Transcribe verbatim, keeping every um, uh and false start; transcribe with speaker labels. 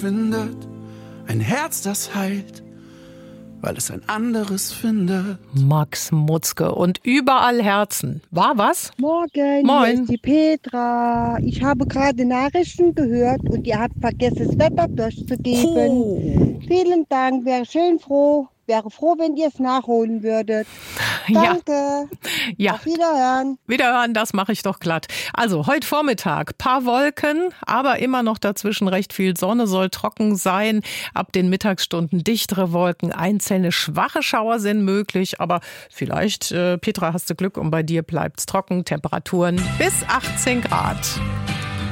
Speaker 1: findet, ein Herz, das heilt, weil es ein anderes findet.
Speaker 2: Max Mutzke und überall Herzen. War was?
Speaker 3: Morgen,
Speaker 2: Moin.
Speaker 3: hier ist die Petra. Ich habe gerade Nachrichten gehört und ihr habt vergessen, das Wetter durchzugeben.
Speaker 2: Oh.
Speaker 3: Vielen Dank, wäre schön froh. Wäre froh, wenn ihr es nachholen würdet. Danke.
Speaker 2: Ja.
Speaker 3: Auf Wiederhören.
Speaker 2: Wiederhören, das mache ich doch glatt. Also heute Vormittag, paar Wolken, aber immer noch dazwischen recht viel Sonne, soll trocken sein. Ab den Mittagsstunden dichtere Wolken, einzelne schwache Schauer sind möglich, aber vielleicht, äh, Petra, hast du Glück und bei dir bleibt's trocken. Temperaturen bis achtzehn Grad.